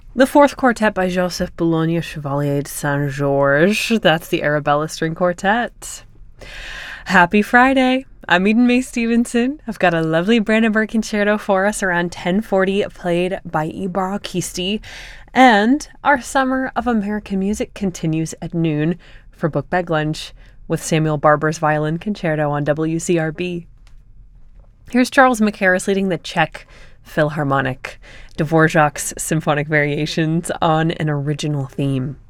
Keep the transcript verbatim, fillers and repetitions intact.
The fourth quartet by Joseph Boulogne Chevalier de Saint-Georges. That's the Arabella String Quartet. Happy Friday. I'm Eden Mae Stevenson. I've got a lovely Brandenburg Concerto for us around ten forty, played by Ibara Kisti. And our Summer of American Music continues at noon for Book Bag Lunch with Samuel Barber's Violin Concerto on W C R B. Here's Charles Mackerras leading the Czech Philharmonic, Dvorak's Symphonic Variations on an original theme.